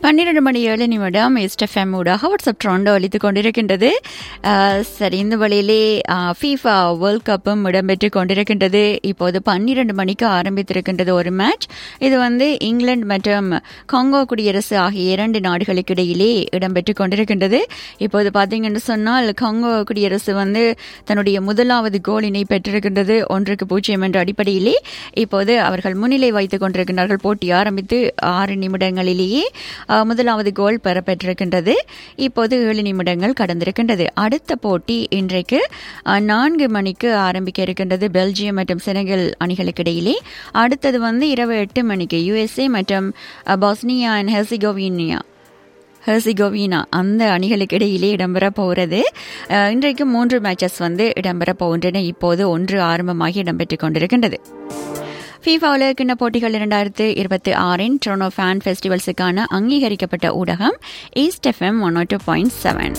12 மணி 7 நிமிடம் எஸ்எஃப்எம் ஊடாக வாட்ஸ்அப் ட்ரோண்டோ அளித்துக் கொண்டிருக்கின்றது. சரி, இந்த வழியிலே ஃபீஃபா வேர்ல்ட் கப்பும் இடம்பெற்றுக் கொண்டிருக்கின்றது. இப்போது 12 மணிக்கு ஆரம்பித்திருக்கின்றது ஒரு மேட்ச். இது இங்கிலாந்து மற்றும் காங்கோ குடியரசு ஆகிய 2 நாடுகளுக்கு இடையிலே இடம்பெற்றுக் கொண்டிருக்கின்றது. இப்போது பார்த்தீங்கன்னு சொன்னால் காங்கோ குடியரசு தன்னுடைய முதலாவது கோலினை பெற்றிருக்கின்றது. 1-0 என்ற அடிப்படையிலே இப்போது அவர்கள் முன்னிலை வைத்துக் கொண்டிருக்கின்றார்கள். போட்டி ஆரம்பித்து 6 நிமிடங்களிலேயே முதலாவது கோல் பெறப்பட்டிருக்கின்றது. இப்போது 7 நிமிடங்கள் கடந்திருக்கின்றது. அடுத்த போட்டி இன்றைக்கு 4 மணிக்கு ஆரம்பிக்க இருக்கின்றது. பெல்ஜியம் மற்றும் செனகல் அணிகளுக்கு இடையிலே. அடுத்தது இரவு 8 மணிக்கு USA மற்றும் பாஸ்னியா அண்ட் ஹெர்சிகோவினா அந்த அணிகளுக்கு இடையிலே இடம்பெற போகிறது. இன்றைக்கு 3 மேட்சஸ் இடம்பெற போகின்றன. இப்போது 1 ஆரம்பமாகி இடம்பெற்றுக் கொண்டிருக்கின்றது. ஃபீஃபா உலகக்கிண்ண போட்டிகள் 2026 டொரண்டோ ஃபேன் ஃபெஸ்டிவல்ஸுக்கான அங்கீகரிக்கப்பட்ட ஊடகம் ஈஸ்ட் எஃப்எம் 102.7.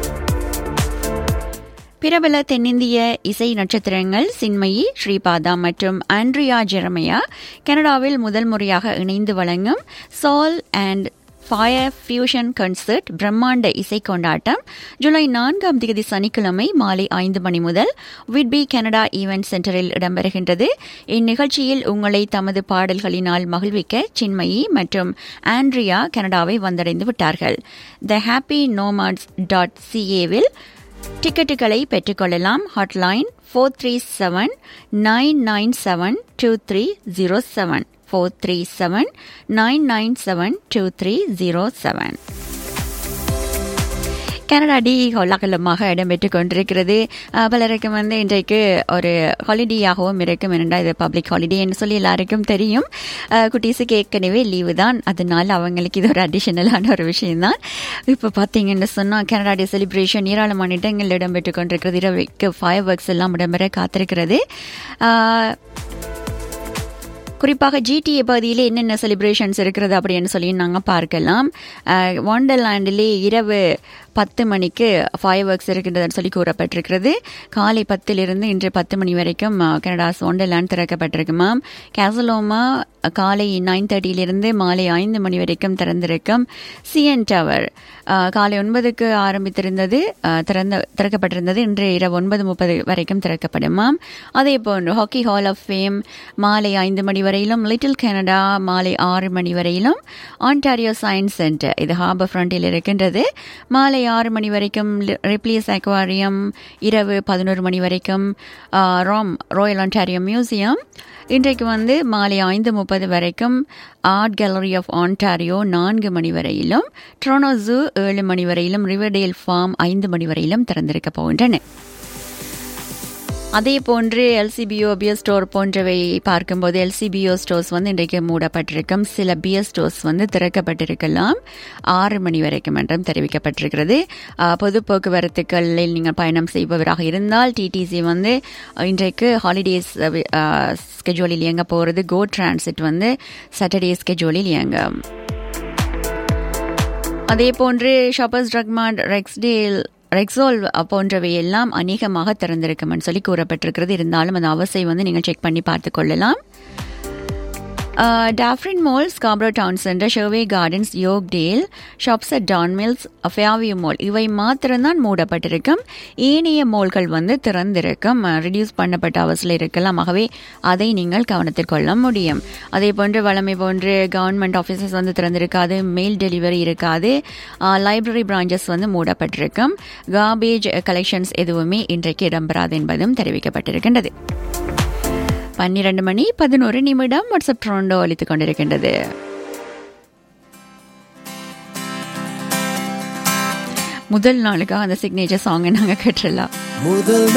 பிரபல தென்னிந்திய இசை நட்சத்திரங்கள் சின்மயி, ஸ்ரீபாதா மற்றும் ஆண்ட்ரியா ஜெரமையா கனடாவில் முதல் முறையாக இணைந்து வழங்கும் soul and fire fusion concert பிரம்மாண்ட இசை கொண்டாட்டம் ஜூலை 4ஆம் தேதி சனிக்கிழமை மாலை 5 மணி முதல் விட்பி கனடா ஈவென்ட் சென்டரில் இடம்பெறுகின்றது. இந்நிகழ்ச்சியில் உங்களை தமது பாடல்களினால் மகிழ்விக்க சின்மயி மற்றும் ஆண்ட்ரியா கனடாவை வந்தடைந்து விட்டார்கள். thehappynomads.ca-வில் டிக்கெட்டுகளை பெற்றுக்கொள்ளலாம். ஹாட்லைன் 437-997-2307 437-997-2307. கனடா டி கோலாகலமாக இடம்பெற்றுக் கொண்டிருக்கிறது. பலருக்கும் இன்றைக்கு ஒரு ஹாலிடேயாகவும் இருக்கும். என்னடா இது பப்ளிக் ஹாலிடே என்று சொல்லி எல்லாருக்கும் தெரியும். குட்டீஸுக்கு ஏற்கனவே லீவு தான், அதனால அவங்களுக்கு இது ஒரு அடிஷனலான ஒரு விஷயம்தான். இப்போ பார்த்தீங்கன்னு சொன்னால் கனடா டே செலிப்ரேஷன் ஏராளமான இடங்கள் இடம்பெற்றுக் கொண்டிருக்கிறது. இரவுக்கு ஃபயர் ஒர்க்ஸ் எல்லாம் இடம்பெற காத்திருக்கிறது. குறிப்பாக GTA பகுதியிலே என்னென்ன செலிப்ரேஷன்ஸ் இருக்கிறது அப்படின்னு சொல்லி நாங்கள் பார்க்கலாம். வண்டர்லாண்டிலே இரவு 10 மணிக்கு ஃபயர் ஒர்க்ஸ் இருக்கின்றதுன்னு சொல்லி கூறப்பட்டிருக்கிறது. காலை 10 இன்று 10 மணி வரைக்கும் கனடாஸ் வண்டர்லாண்ட் திறக்கப்பட்டிருக்குமாம். கேசலோமா காலை 9:30 மாலை 5 மணி வரைக்கும் திறந்திருக்கும். CN டவர் காலை 9க்கு ஆரம்பித்திருந்தது, திறக்கப்பட்டிருந்தது. இன்று இரவு 9:30 வரைக்கும் திறக்கப்படுமாம். அதே போன்று ஹாக்கி ஹால் ஆஃப் ஃபேம் மாலை 5 மணி வரையிலும், லிட்டில் கனடா மாலை 6 மணி வரையிலும், ஆன்டாரியோ சயின்ஸ் சென்டர் இது ஹார்பர் ஃப்ரண்டில் இருக்கின்றது மாலை 6 மணி வரைக்கும், ரிப்ளியஸ் அக்வாரியம் இரவு 11 மணி வரைக்கும், ராயல் ஆன்டாரியோ மியூசியம் இன்றைக்கு மாலை 5:30 வரைக்கும், ஆர்ட் கேலரி ஆஃப் ஆன்டாரியோ 4 மணி வரையிலும், டொரண்டோ ஜூ 7 மணி வரையிலும், ரிவர்டேல் ஃபார்ம் 5 மணி வரையிலும் திறந்திருக்க போகின்றன. அதே போன்று LCBO பியர் ஸ்டோர் போன்றவை பார்க்கும்போது LCBO ஸ்டோர்ஸ் இன்றைக்கு மூடப்பட்டிருக்கும். சில பியர் ஸ்டோர்ஸ் திறக்கப்பட்டிருக்கலாம் 6 மணி வரைக்கும் என்றும் தெரிவிக்கப்பட்டிருக்கிறது. பொது போக்குவரத்துகளில் நீங்கள் பயணம் செய்பவராக இருந்தால் TTC இன்றைக்கு ஹாலிடேஸ் ஸ்கெட்யூலில் இயங்க போகிறது. கோ டிரான்சிட் சாட்டர்டே ஸ்கெட்யூலில் இயங்கும். அதே போன்று ஷாப்பர்ஸ் ட்ரக் மார்ட், ரெக்ஸோல் போன்றவை எல்லாம் அநேகமாக திறந்திருக்கும்னு சொல்லி கூறப்பட்டிருக்கிறது. இருந்தாலும் அந்த அவசியம் நீங்கள் செக் பண்ணி பார்த்துக் கொள்ளலாம். Dufferin mall, Scarborough down centre, ஷர்வே gardens, யோக்டேல், shops at Don mills, ஃபேவியூ mall இவை மாத்திரம்தான் மூடப்பட்டிருக்கும். ஏனைய மால்கள் திறந்திருக்கும். ரிடியூஸ் பண்ணப்பட்ட அவசியம் இருக்கலாம். ஆகவே அதை நீங்கள் கவனத்தில் கொள்ள முடியும். அதே போன்று வளமை போன்று கவர்மெண்ட் ஆஃபீஸஸ் திறந்திருக்காது. மெயில் டெலிவரி இருக்காது. லைப்ரரி பிரான்ச்சஸ் மூடப்பட்டிருக்கும். கார்பேஜ் கலெக்ஷன்ஸ் எதுவுமே இன்றைக்கு இடம்பெறாது என்பதும் தெரிவிக்கப்பட்டிருக்கின்றது. 12 மணி 11 நிமிடம் வாட்ஸ்அப் ட்ரோண்டோ அளித்துக் கொண்டிருக்கின்றது. முதல் நாளுக்காக அந்த சிக்னேச்சர் சாங்கை நாங்கள் கேட்டுடலாம்.